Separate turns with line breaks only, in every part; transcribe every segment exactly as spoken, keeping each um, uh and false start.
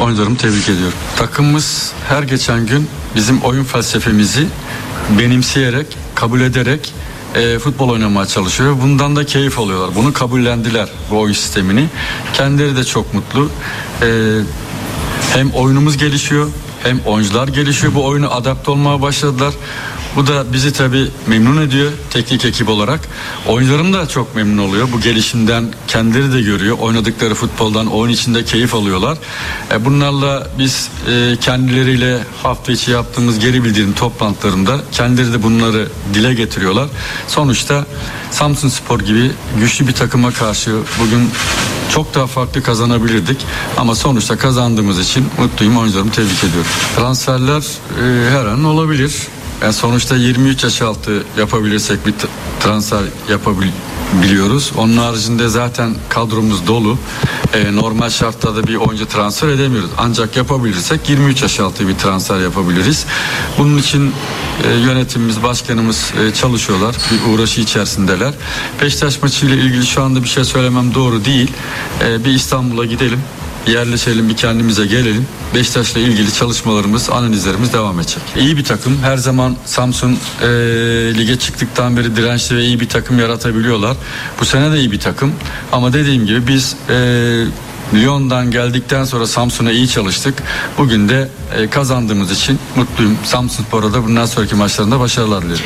oyuncularımı tebrik ediyorum. Takımımız her geçen gün bizim oyun felsefemizi benimseyerek, kabul ederek e, futbol oynamaya çalışıyor. Bundan da keyif alıyorlar. Bunu kabullendiler, bu oyun sistemini. Kendileri de çok mutlu. E, hem oyunumuz gelişiyor, hem oyuncular gelişiyor. Bu oyuna adapte olmaya başladılar. Bu da bizi tabii memnun ediyor teknik ekip olarak. Oyuncularım da çok memnun oluyor. Bu gelişimden kendileri de görüyor. Oynadıkları futboldan oyun içinde keyif alıyorlar. E bunlarla biz e, kendileriyle hafta içi yaptığımız geri bildirim toplantılarında kendileri de bunları dile getiriyorlar. Sonuçta Samsunspor gibi güçlü bir takıma karşı bugün çok daha farklı kazanabilirdik. Ama sonuçta kazandığımız için mutluyum. Oyuncularımı tebrik ediyorum. Transferler e, her an olabilir. Yani sonuçta yirmi üç yaş altı yapabilirsek bir transfer yapabiliyoruz. Onun haricinde zaten kadromuz dolu. Ee, normal şartlarda bir oyuncu transfer edemiyoruz. Ancak yapabilirsek yirmi üç yaş altı bir transfer yapabiliriz. Bunun için e, yönetimimiz, başkanımız e, çalışıyorlar. Bir uğraşı içerisindeler. Beşiktaş maçıyla ilgili şu anda bir şey söylemem doğru değil. E, bir İstanbul'a gidelim. Yerleşelim, bir kendimize gelelim. Beşiktaş'la ilgili çalışmalarımız, analizlerimiz devam edecek. İyi bir takım. Her zaman Samsun e, lige çıktıktan beri dirençli ve iyi bir takım yaratabiliyorlar. Bu sene de iyi bir takım. Ama dediğim gibi biz e, Lyon'dan geldikten sonra Samsun'a iyi çalıştık. Bugün de e, kazandığımız için mutluyum. Samsunspor'a da bundan sonraki maçlarında başarılar dilerim.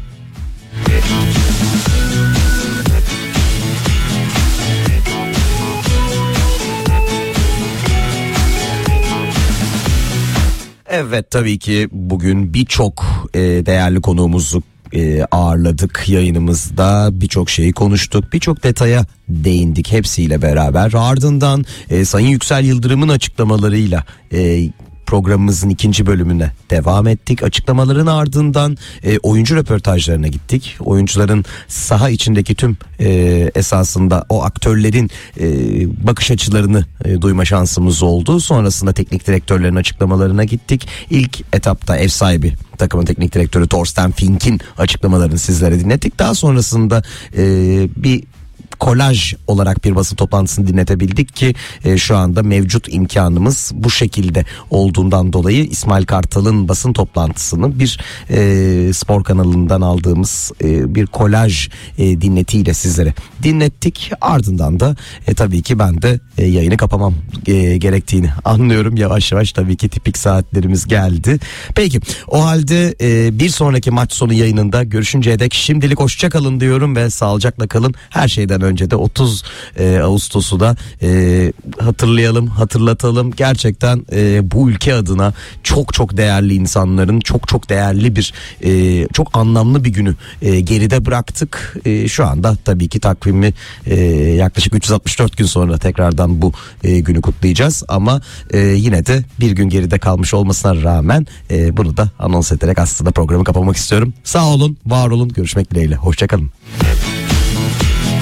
Evet, tabii ki bugün birçok e, değerli konuğumuzu e, ağırladık yayınımızda, birçok şeyi konuştuk, birçok detaya değindik hepsiyle beraber. Ardından e, Sayın Yüksel Yıldırım'ın açıklamalarıyla e, programımızın ikinci bölümüne devam ettik. Açıklamaların ardından e, oyuncu röportajlarına gittik. Oyuncuların saha içindeki tüm e, esasında o aktörlerin e, bakış açılarını e, duyma şansımız oldu. Sonrasında teknik direktörlerin açıklamalarına gittik. İlk etapta ev sahibi takımın teknik direktörü Thorsten Fink'in açıklamalarını sizlere dinlettik. Daha sonrasında e, bir kolaj olarak bir basın toplantısını dinletebildik ki e, şu anda mevcut imkanımız bu şekilde olduğundan dolayı İsmail Kartal'ın basın toplantısını bir e, spor kanalından aldığımız e, bir kolaj e, dinletiyle sizlere dinlettik. Ardından da e, tabii ki ben de e, yayını kapamam e, gerektiğini anlıyorum. Yavaş yavaş tabii ki tipik saatlerimiz geldi. Peki, o halde e, bir sonraki maç sonu yayınında görüşünceye dek şimdilik hoşça kalın diyorum ve sağlıcakla kalın. Her şeyden önce de otuz e, Ağustos'u da e, hatırlayalım, hatırlatalım. Gerçekten e, bu ülke adına çok çok değerli insanların çok çok değerli bir e, çok anlamlı bir günü e, geride bıraktık. E, şu anda tabii ki takvimi e, yaklaşık üç yüz altmış dört gün sonra tekrardan bu e, günü kutlayacağız. Ama e, yine de bir gün geride kalmış olmasına rağmen e, bunu da anons ederek aslında programı kapamak istiyorum. Sağ olun, var olun, görüşmek dileğiyle. Hoşçakalın.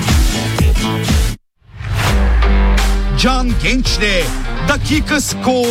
Can Genç'le Dakika Skor.